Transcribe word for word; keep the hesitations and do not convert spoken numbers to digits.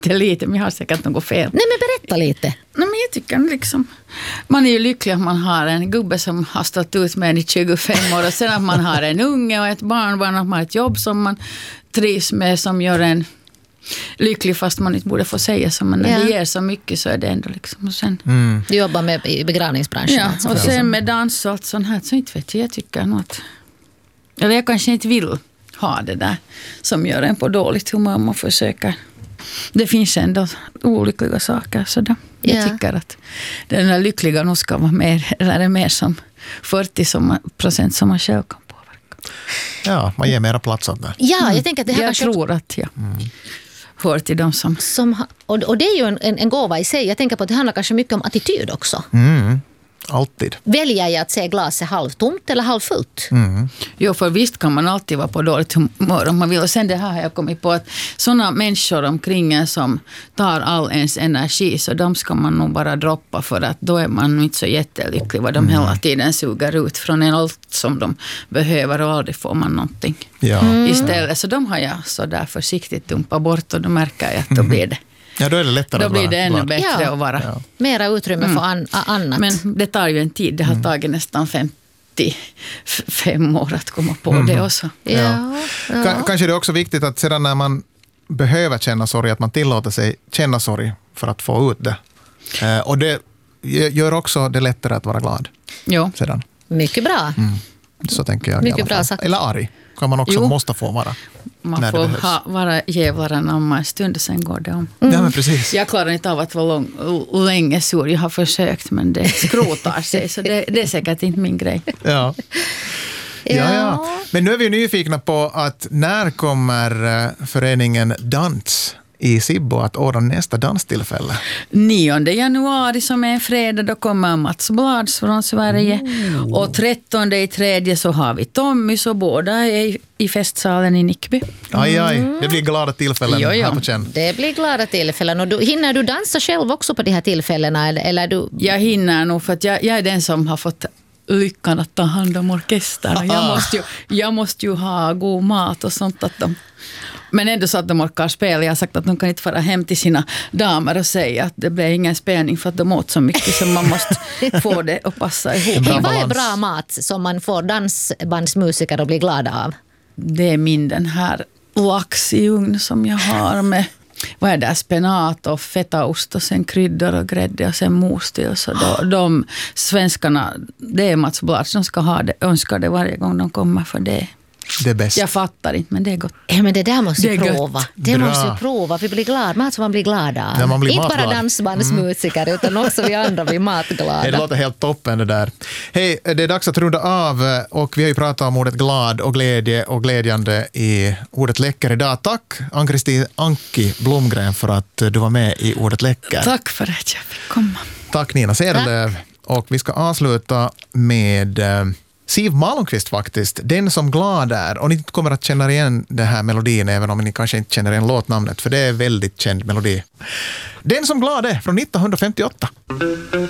jättelite, men jag har säkert något fel. Nej, men berätta lite. Nej, men jag tycker liksom, man är ju lycklig att man har en gubbe som har stått ut med en i tjugofem år och sen att man har en unge och ett barnbarn och att man har ett jobb som man trivs med som gör en lycklig fast man inte borde få säga så, men när Ja. det ger så mycket så är det ändå liksom. Och sen, Mm. Du jobbar med i begravningsbranschen. ja, alltså. och sen med dans och allt sånt här så inte vet jag, jag tycker nog att, eller jag kanske inte vill ha det där som gör en på dåligt humör om man försöker. Det finns ändå olyckliga saker så då, jag Ja. tycker att den där lyckliga nog ska vara mer, eller är det mer som fyrtio som, procent som man själv kan påverka. Ja, man ger mera plats åt det. Ja, jag tänker att det här Jag kanske tror att jag hör till dem som... som, ha- och, och det är ju en, en, en gåva i sig. Jag tänker på att det handlar kanske mycket om attityd också. Mm. Alltid. Väljer jag att se glaset halvtomt eller halvfullt? Mm. Jo, för visst kan man alltid vara på dåligt humör om man vill. Och sen det här har jag kommit på att sådana människor omkring en som tar all ens energi, så de ska man nog bara droppa, för att då är man inte så jättelycklig vad de Mm. hela tiden suger ut från en allt som de behöver och aldrig får man någonting Ja. istället. Så de har jag så där försiktigt dumpat bort och då märker jag att då blir det, Ja, då är det lättare då att blir vara det ännu glad. bättre Ja. att vara. Ja. Mera utrymme för an, a- annat. Men det tar ju en tid. Det har tagit nästan femtiofem år att komma på det också. ja, ja. Ka- Kanske det är också viktigt att sedan när man behöver känna sorg, att man tillåter sig känna sorg för att få ut det. Eh, och det gör också det lättare att vara glad Jo. sedan. Mycket bra. Så tänker jag. i Mycket alla bra fall. sagt. Eller arg kan man också Jo. måste få vara. Man när det får behövs. ha, vara jävlar namma en stund, sen går det om. Ja, men precis. Jag klarar inte av att vara lång, länge sur. Jag har försökt, men det skrotar sig. Så det, det är säkert inte min grej. Ja. Ja, ja. Men nu är vi nyfikna på att när kommer eh, föreningen Dans i Sibbo att ordna nästa danstillfälle? nionde januari som är en fredag, då kommer Mats Blads från Sverige. Mm. Och trettonde i tredje så har vi Tommy, så båda är i, i festsalen i Nickby. Aj, aj. Det blir glada tillfällen Jo, jo. här på känn. Det blir glada tillfällen. Och du, hinner du dansa själv också på de här tillfällena? Eller, eller du... Jag hinner nog, för att jag, jag är den som har fått lyckan att ta hand om orkestern. Jag måste ju, jag måste ju ha god mat och sånt. Att de, men ändå så att de orkar spela. Jag har sagt att de kan inte fara hem till sina damer och säga att det blir ingen spelning för att de åt så mycket, så man måste få det att passa ihop. Bra Hej, vad är balans. bra mat som man får dansbandsmusiker att bli glada av? Det är min den här lax i ugn som jag har med, vad är det, spenat och fetaost och sen kryddor och grädde och sen mos till. Så då, de svenskarna, det är Mats Blad som ska ha det, önskar det varje gång de kommer, för det. Det är bäst. Jag fattar inte, men det är gott. Ja, men det där måste Det ju är gött. prova. Det Bra. måste ju prova. Vi blir glada. Mat som man blir glad av. Ja, man blir inte bara matglad. dansbandsmusiker utan också vi andra blir matglada. Det låter helt toppen det där. Hej, det är dags att runda av och vi har ju pratat om ordet glad och glädje och glädjande i ordet läcker idag. Tack Ann-Kristin Anki Blomgren för att du var med i ordet läcker. Tack för att jag fick komma. Tack Nina Cederlöv. Och vi ska avsluta med eh, Siw Malmkvist faktiskt, Den som glad är. Och ni kommer att känna igen den här melodin även om ni kanske inte känner igen låtnamnet, för det är en väldigt känd melodi. Den som glad är från nittonhundrafemtioåtta.